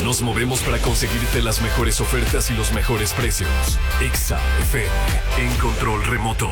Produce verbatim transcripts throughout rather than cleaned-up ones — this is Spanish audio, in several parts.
Nos movemos para conseguirte las mejores ofertas y los mejores precios. Exa F M, en control remoto.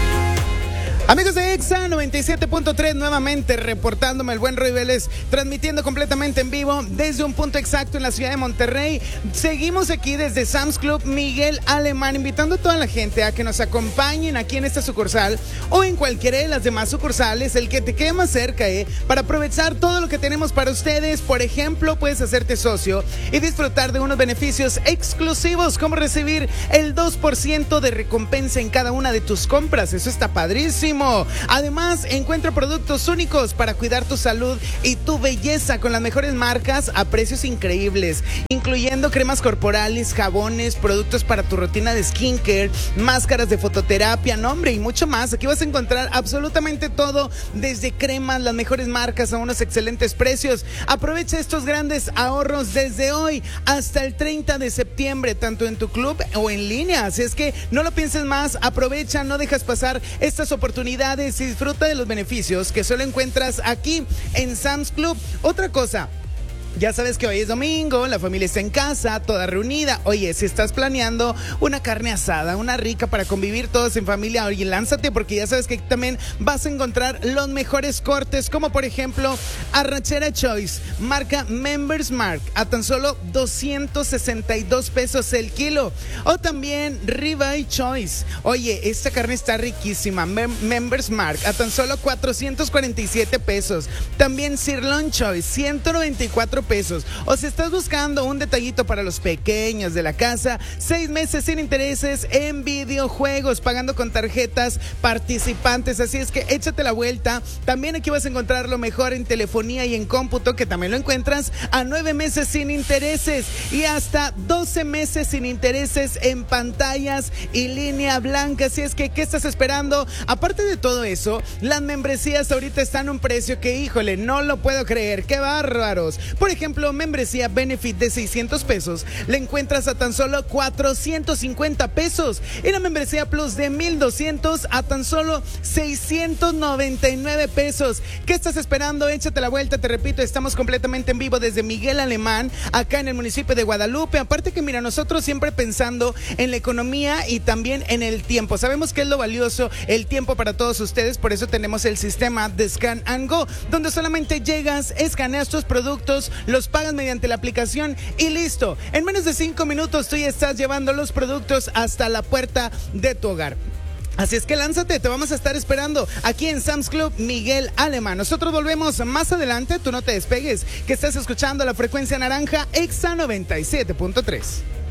Amigos de Exa noventa y siete punto tres, nuevamente reportándome el buen Roy Vélez, transmitiendo completamente en vivo desde un punto exacto en la ciudad de Monterrey. Seguimos aquí desde Sam's Club Miguel Alemán, invitando a toda la gente a que nos acompañen aquí en esta sucursal o en cualquiera de las demás sucursales, el que te quede más cerca, eh, para aprovechar todo lo que tenemos para ustedes. Por ejemplo, puedes hacerte socio y disfrutar de unos beneficios exclusivos, como recibir el dos por ciento de recompensa en cada una de tus compras. Eso está padrísimo. Además, encuentra productos únicos para cuidar tu salud y tu belleza con las mejores marcas a precios increíbles, incluyendo cremas corporales, jabones, productos para tu rutina de skincare, máscaras de fototerapia, nombre y mucho más. Aquí vas a encontrar absolutamente todo, desde cremas, las mejores marcas a unos excelentes precios. Aprovecha estos grandes ahorros desde hoy hasta el treinta de septiembre, tanto en tu club o en línea. Así es que no lo pienses más, aprovecha, no dejas pasar estas oportunidades y disfruta de los beneficios que solo encuentras aquí en Sam's Club. Otra cosa, ya sabes que hoy es domingo, la familia está en casa, toda reunida. Oye, si estás planeando una carne asada, una rica para convivir todos en familia, oye, lánzate, porque ya sabes que también vas a encontrar los mejores cortes, como por ejemplo arrachera Choice, marca Members Mark, a tan solo doscientos sesenta y dos pesos el kilo. O también Ribeye Choice. Oye, esta carne está riquísima, Mem- Members Mark, a tan solo cuatrocientos cuarenta y siete pesos. También Sirloin Choice, ciento noventa y cuatro pesos. O si estás buscando un detallito para los pequeños de la casa, seis meses sin intereses en videojuegos, pagando con tarjetas participantes. Así es que échate la vuelta. También aquí vas a encontrar lo mejor en telefonía y en cómputo, que también lo encuentras a nueve meses sin intereses y hasta doce meses sin intereses en pantallas y línea blanca. Así es que, ¿qué estás esperando? Aparte de todo eso, las membresías ahorita están a un precio que, híjole, no lo puedo creer. ¡Qué bárbaros! Por ejemplo, membresía Benefit de seiscientos pesos la encuentras a tan solo cuatrocientos cincuenta pesos, y la membresía Plus de mil doscientos a tan solo seiscientos noventa y nueve pesos. ¿Qué estás esperando? Échate la vuelta. Te repito, estamos completamente en vivo desde Miguel Alemán, acá en el municipio de Guadalupe. Aparte que, mira, nosotros siempre pensando en la economía y también en el tiempo. Sabemos que es lo valioso, el tiempo para todos ustedes. Por eso tenemos el sistema de Scan and Go, donde solamente llegas, escaneas tus productos, los pagas mediante la aplicación y listo. En menos de cinco minutos tú ya estás llevando los productos hasta la puerta de tu hogar. Así es que lánzate, te vamos a estar esperando aquí en Sam's Club Miguel Alemán. Nosotros volvemos más adelante, tú no te despegues, que estás escuchando la frecuencia naranja Exa noventa y siete punto tres.